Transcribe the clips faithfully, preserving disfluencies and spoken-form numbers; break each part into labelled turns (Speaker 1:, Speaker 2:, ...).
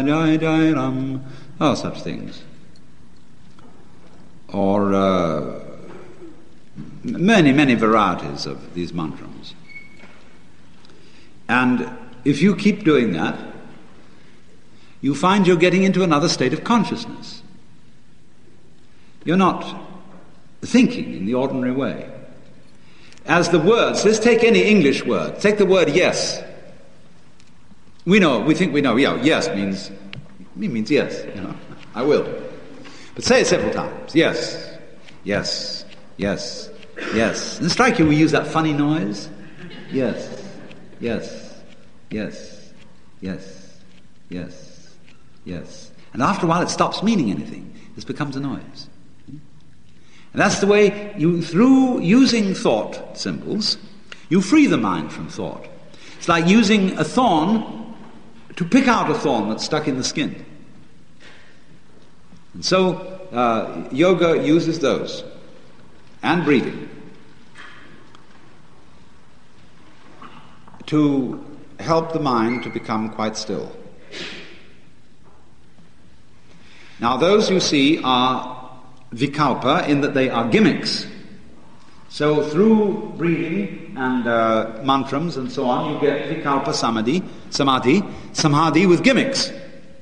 Speaker 1: Oh, such things. Or uh, many, many varieties of these mantras. And if you keep doing that, you find you're getting into another state of consciousness. You're not thinking in the ordinary way. As the words, let's take any English word. Take the word yes. We know, we think we know, yeah, yes means, it means yes, you know, I will. But say it several times. Yes, yes, yes, yes. And strike you, we use that funny noise. Yes, yes, yes, yes, yes, yes. And after a while it stops meaning anything. This becomes a noise. And that's the way you, through using thought symbols, you free the mind from thought. It's like using a thorn to pick out a thorn that's stuck in the skin. And so uh, yoga uses those, and breathing, to help the mind to become quite still. Now those you see are vikalpa in that they are gimmicks. So through breathing and uh, mantras and so on, you get vikalpa samadhi, samadhi, samadhi with gimmicks.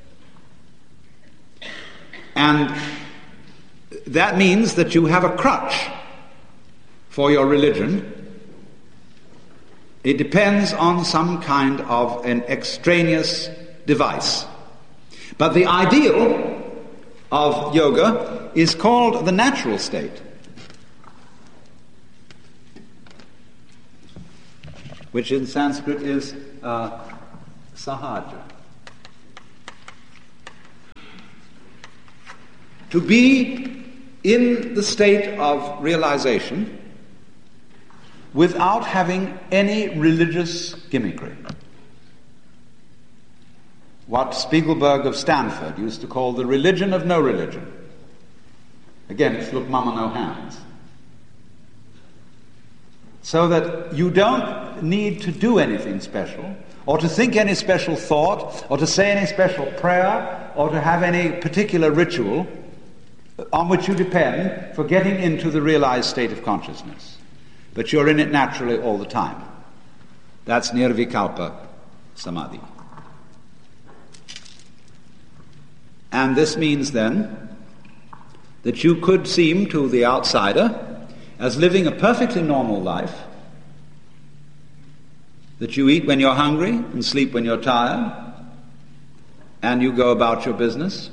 Speaker 1: And that means that you have a crutch for your religion. It depends on some kind of an extraneous device. But the ideal of yoga is called the natural state, which in Sanskrit is uh, sahaja. To be in the state of realization without having any religious gimmickry. What Spiegelberg of Stanford used to call the religion of no religion. Again, it's look mama no hands. So that you don't need to do anything special, or to think any special thought, or to say any special prayer, or to have any particular ritual on which you depend for getting into the realized state of consciousness. But you're in it naturally all the time. That's nirvikalpa samadhi. And this means then that you could seem to the outsider as living a perfectly normal life, that you eat when you're hungry and sleep when you're tired, and you go about your business,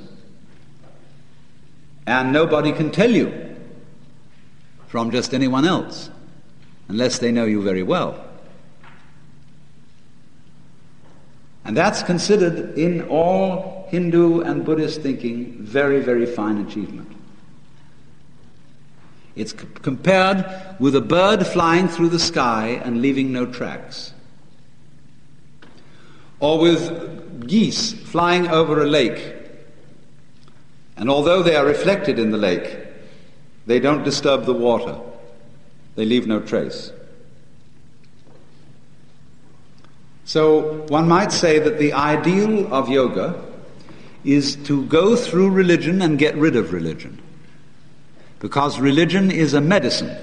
Speaker 1: and nobody can tell you from just anyone else unless they know you very well. And that's considered in all Hindu and Buddhist thinking very, very fine achievement. It's c- compared with a bird flying through the sky and leaving no tracks, or with geese flying over a lake, and although they are reflected in the lake, they don't disturb the water. They leave no trace. So one might say that the ideal of yoga is to go through religion and get rid of religion. Because religion is a medicine.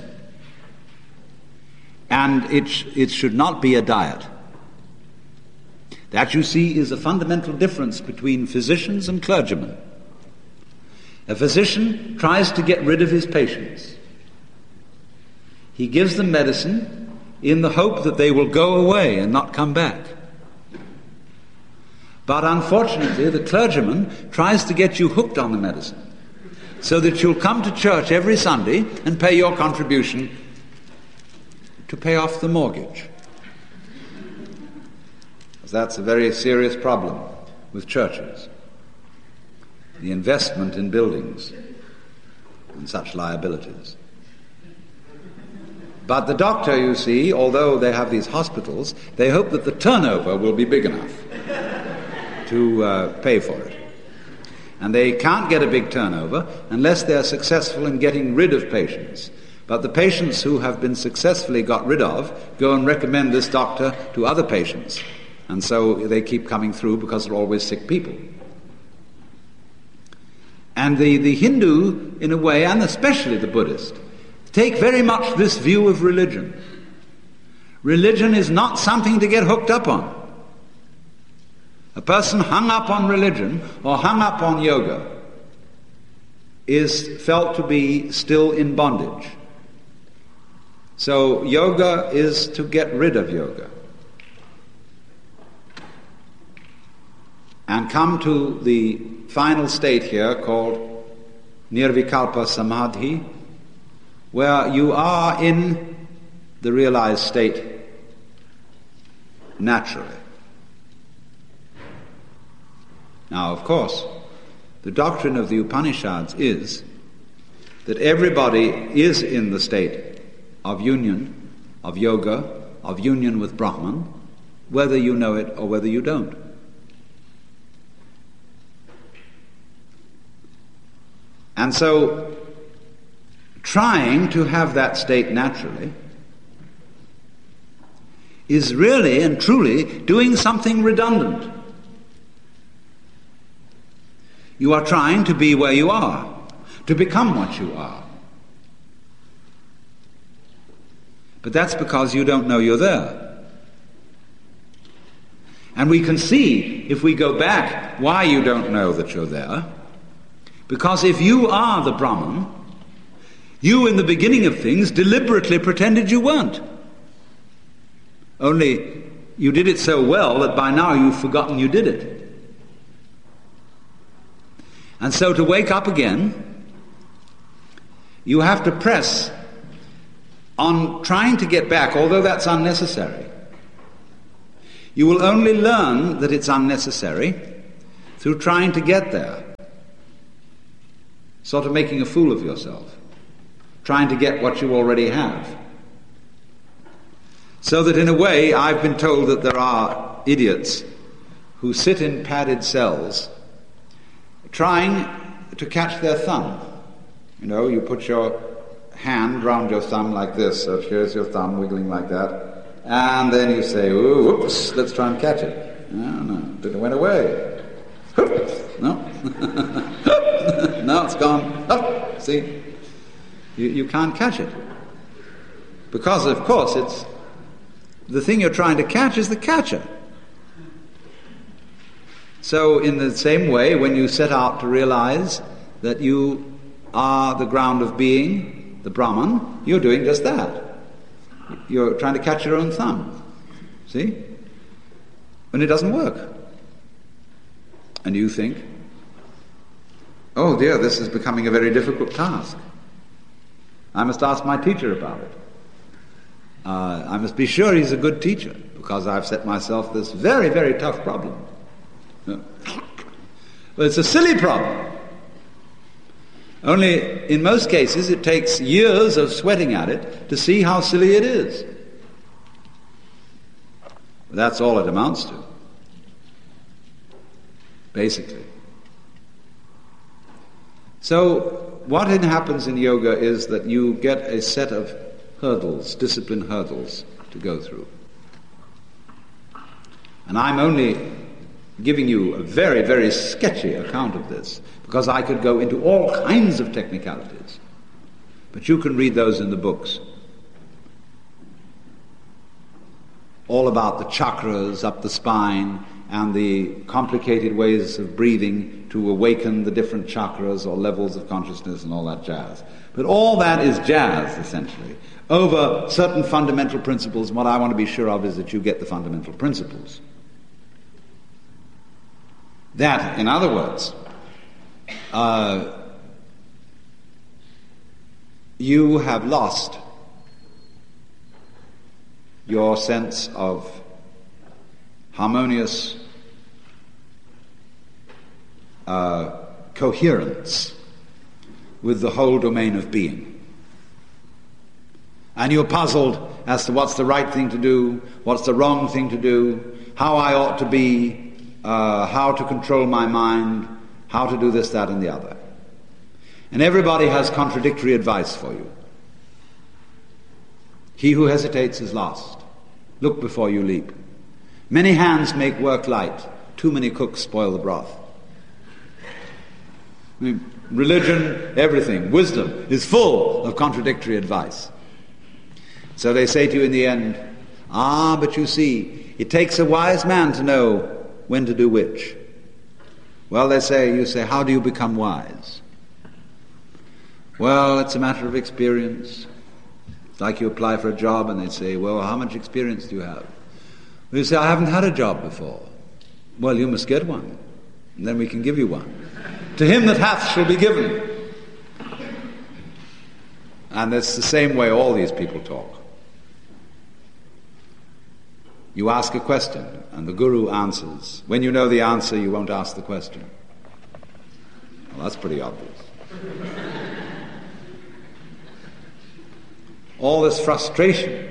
Speaker 1: And it, sh- it should not be a diet. That, you see, is a fundamental difference between physicians and clergymen. A physician tries to get rid of his patients. He gives them medicine in the hope that they will go away and not come back. But unfortunately, the clergyman tries to get you hooked on the medicine so that you'll come to church every Sunday and pay your contribution to pay off the mortgage. That's a very serious problem with churches. The investment in buildings and such liabilities. But the doctor, you see, although they have these hospitals, they hope that the turnover will be big enough to uh, pay for it. And they can't get a big turnover unless they're successful in getting rid of patients. But the patients who have been successfully got rid of go and recommend this doctor to other patients. And so they keep coming through because they're always sick people. And the, the Hindu, in a way, and especially the Buddhist, take very much this view of religion. Religion is not something to get hooked up on. A person hung up on religion or hung up on yoga is felt to be still in bondage. So yoga is to get rid of yoga and come to the final state here called Nirvikalpa Samadhi, where you are in the realized state naturally. Now, of course, the doctrine of the Upanishads is that everybody is in the state of union, of yoga, of union with Brahman, whether you know it or whether you don't. And so, trying to have that state naturally is really and truly doing something redundant. You are trying to be where you are, to become what you are. But that's because you don't know you're there. And we can see, if we go back, why you don't know that you're there. Because if you are the Brahman, you in the beginning of things deliberately pretended you weren't. Only you did it so well that by now you've forgotten you did it. And so to wake up again, you have to press on trying to get back, although that's unnecessary. You will only learn that it's unnecessary through trying to get there. Sort of making a fool of yourself, trying to get what you already have. So that in a way, I've been told that there are idiots who sit in padded cells trying to catch their thumb. You know, you put your hand round your thumb like this, so here's your thumb wiggling like that, and then you say, ooh, whoops, let's try and catch it. No, no, it went away. No. No, it's gone. Oh, see? You, you can't catch it. Because, of course, it's the thing you're trying to catch is the catcher. So in the same way, when you set out to realize that you are the ground of being, the Brahman, you're doing just that. You're trying to catch your own thumb. See? And it doesn't work. And you think, oh dear, this is becoming a very difficult task. I must ask my teacher about it. Uh, I must be sure he's a good teacher, because I've set myself this very, very tough problem. No. Well, it's a silly problem. Only, in most cases, it takes years of sweating at it to see how silly it is. That's all it amounts to, basically. So, what happens in yoga is that you get a set of hurdles, discipline hurdles, to go through. And I'm only giving you a very, very sketchy account of this, because I could go into all kinds of technicalities. But you can read those in the books. All about the chakras up the spine and the complicated ways of breathing to awaken the different chakras or levels of consciousness and all that jazz. But all that is jazz, essentially, over certain fundamental principles. What I want to be sure of is that you get the fundamental principles. That, in other words, uh, you have lost your sense of harmonious uh, coherence with the whole domain of being. And you're puzzled as to what's the right thing to do, what's the wrong thing to do, how I ought to be, Uh, how to control my mind, how to do this, that, and the other. And everybody has contradictory advice for you. He who hesitates is lost. Look before you leap. Many hands make work light. Too many cooks spoil the broth. I mean, religion, everything, wisdom is full of contradictory advice. So they say to you in the end, ah, but you see, it takes a wise man to know when to do which. Well, they say, you say, how do you become wise? Well, it's a matter of experience. It's like you apply for a job and they say, well, how much experience do you have? Well, you say, I haven't had a job before. Well, you must get one, and then we can give you one. To him that hath shall be given. And it's the same way all these people talk. You ask a question, and the guru answers. When you know the answer, you won't ask the question. Well, that's pretty obvious. All this frustration.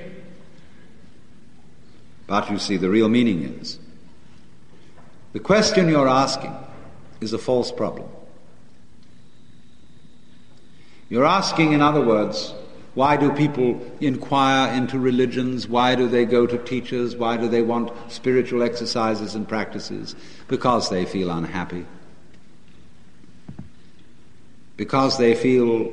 Speaker 1: But you see, the real meaning is, the question you're asking is a false problem. You're asking, in other words, why do people inquire into religions? Why do they go to teachers? Why do they want spiritual exercises and practices? Because they feel unhappy. Because they feel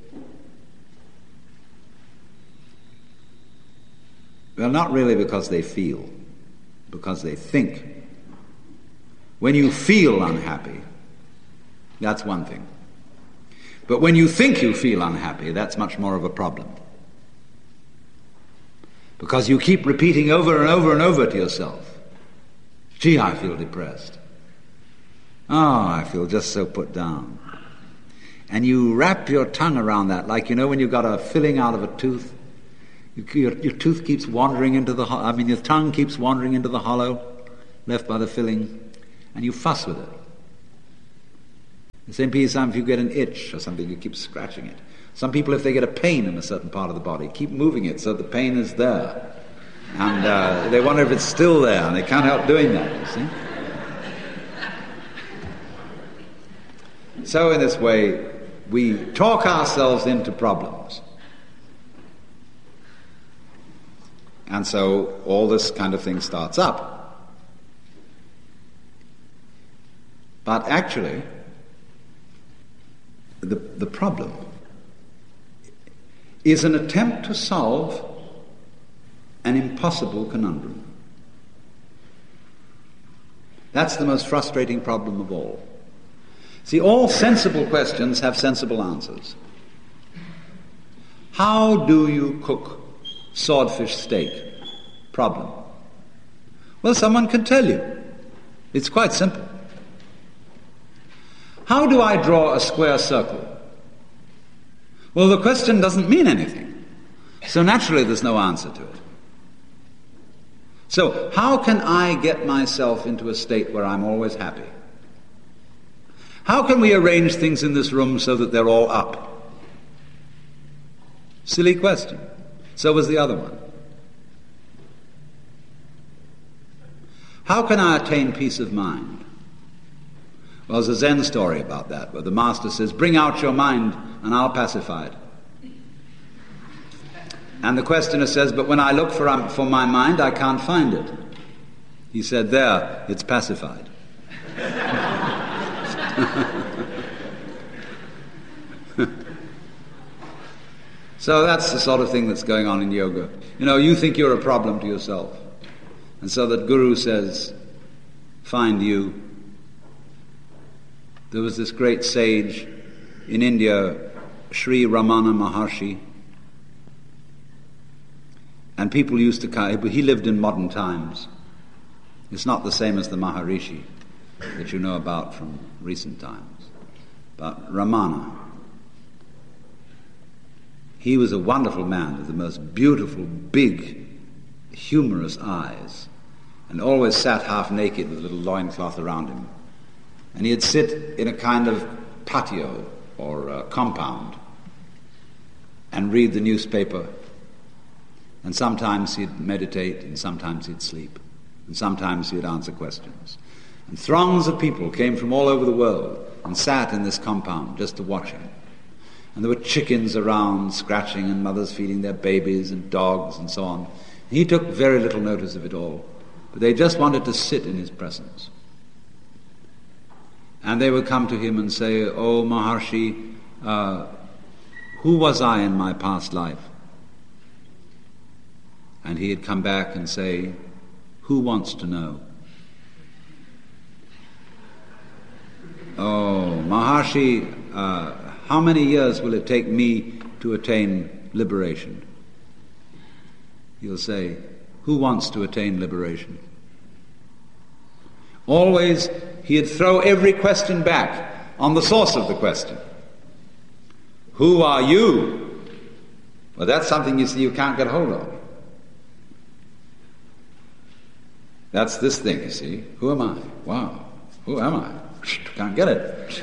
Speaker 1: well, not really because they feel, because they think. When you feel unhappy, that's one thing. But when you think you feel unhappy, that's much more of a problem. Because you keep repeating over and over and over to yourself, gee, I feel depressed. Oh, I feel just so put down. And you wrap your tongue around that, like, you know, when you've got a filling out of a tooth, you, your, your tooth keeps wandering into the, I mean, your tongue keeps wandering into the hollow left by the filling, and you fuss with it. The same piece, if you get an itch or something, you keep scratching it. Some people, if they get a pain in a certain part of the body, keep moving it so the pain is there. And uh, they wonder if it's still there, and they can't help doing that, you see. So in this way, we talk ourselves into problems. And so all this kind of thing starts up. But actually, the, the problem is an attempt to solve an impossible conundrum. That's the most frustrating problem of all. See, all sensible questions have sensible answers. How do you cook swordfish steak? Problem. Well, someone can tell you. It's quite simple. How do I draw a square circle? Well, the question doesn't mean anything. So naturally there's no answer to it. So how can I get myself into a state where I'm always happy? How can we arrange things in this room so that they're all up? Silly question. So was the other one. How can I attain peace of mind? Well, there's a Zen story about that, where the master says, bring out your mind and I'll pacify it. And the questioner says, but when I look for, um, for my mind, I can't find it. He said, there, it's pacified. So that's the sort of thing that's going on in yoga. You know, you think you're a problem to yourself. And so that Guru says, find you. There was this great sage in India, Sri Ramana Maharshi. And people used to, he lived in modern times. It's not the same as the Maharishi that you know about from recent times. But Ramana, he was a wonderful man with the most beautiful, big, humorous eyes, and always sat half naked with a little loincloth around him. And he'd sit in a kind of patio or uh, compound and read the newspaper. And sometimes he'd meditate, and sometimes he'd sleep, and sometimes he'd answer questions. And throngs of people came from all over the world and sat in this compound just to watch him. And there were chickens around scratching, and mothers feeding their babies, and dogs and so on. He took very little notice of it all, but they just wanted to sit in his presence. And they would come to him and say, "Oh, Maharshi, uh, who was I in my past life?" And he'd come back and say, "Who wants to know?" "Oh, Maharshi, uh, how many years will it take me to attain liberation?" He'll say, "Who wants to attain liberation?" Always, he'd throw every question back on the source of the question. Who are you? Well, that's something you see you can't get hold of. That's this thing, you see. Who am I? Wow. Who am I? Can't get it.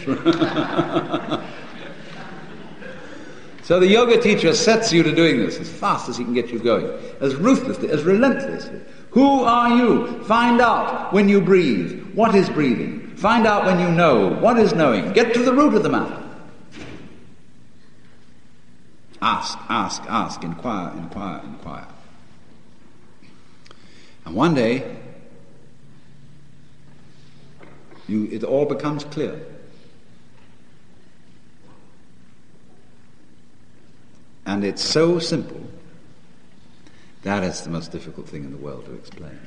Speaker 1: So the yoga teacher sets you to doing this as fast as he can get you going, as ruthlessly, as relentlessly. Who are you? Find out when you breathe. What is breathing? Find out when you know. What is knowing? Get to the root of the matter. Ask, ask, ask, inquire, inquire, inquire. And one day, you, it all becomes clear. And it's so simple, that is the most difficult thing in the world to explain.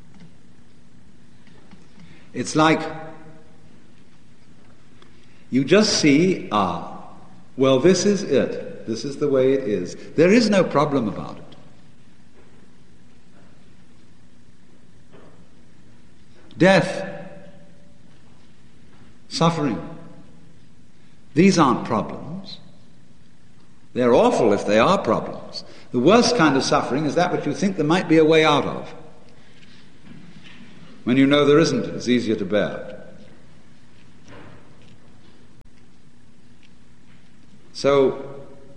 Speaker 1: It's like you just see, ah, well, this is it. This is the way it is. There is no problem about it. Death, suffering, these aren't problems. They're awful if they are problems. The worst kind of suffering is that which you think there might be a way out of. When you know there isn't, it's easier to bear. So,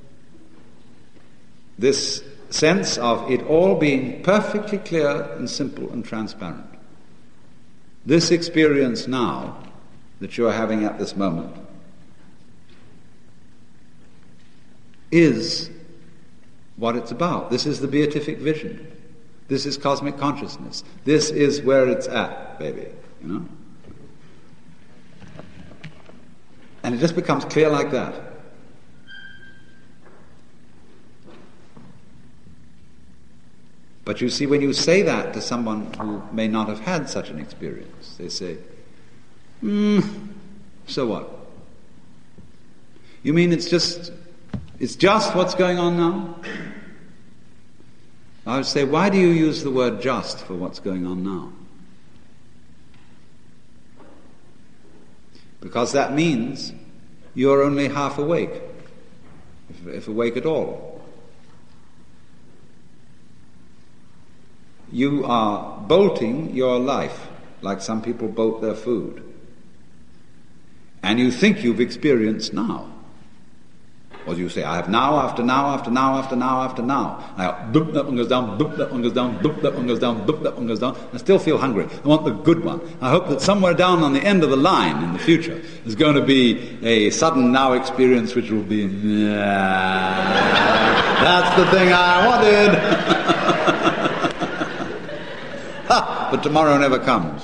Speaker 1: this sense of it all being perfectly clear and simple and transparent. This experience now that you are having at this moment is what it's about. This is the beatific vision. This is cosmic consciousness. This is where it's at, baby, you know? And it just becomes clear like that. But you see, when you say that to someone who may not have had such an experience, they say, hmm, so what? You mean it's just It's just what's going on now? I would say, why do you use the word just for what's going on now? Because that means you're only half awake, if, if awake at all. You are bolting your life, like some people bolt their food. And you think you've experienced now. Or you say, I have now, after now, after now, after now, after now. I boop, that one goes down, boop, that one goes down, boop, that one goes down, boop, that one goes down. I still feel hungry. I want the good one. I hope that somewhere down on the end of the line in the future is going to be a sudden now experience which will be, nah, that's the thing I wanted. Ha! But tomorrow never comes.